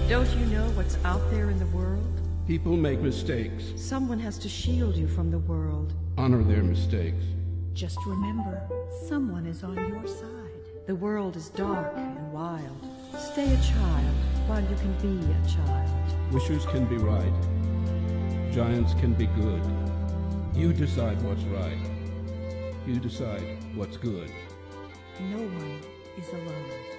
Don't you know what's out there in the world? People make mistakes. Someone has to shield you from the world. Honor their mistakes. Just remember, someone is on your side. The world is dark and wild. Stay a child while you can be a child. Wishers can be right. Giants can be good. You decide what's right. You decide what's good. No one is alone.